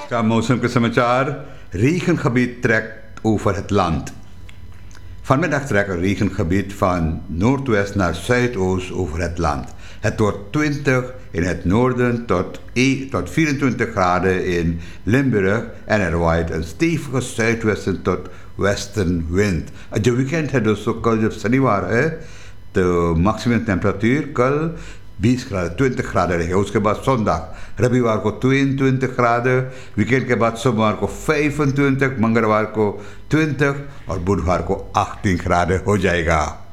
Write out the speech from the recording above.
का mौसम के समाचाar. Regengebied trekt over het land. Vanmiddag trekt een regengebied van noordwest naar zuidoost over het land. Het wordt 20 in het noorden tot 24 graden in Limburg en er waait een stevige zuidwesten tot westenwind. Het weekend है दोस्तों कल जब शनिवार है तो maximum temperature कल 20 grad 20 grad रहेगा. उसके बाद sondag रविवार को 22 ग्राden, वीकेंड के बाद सोमवार को 25, मंगलवार को 20 और बुधवार को 18 ग्राden हो जाएगा.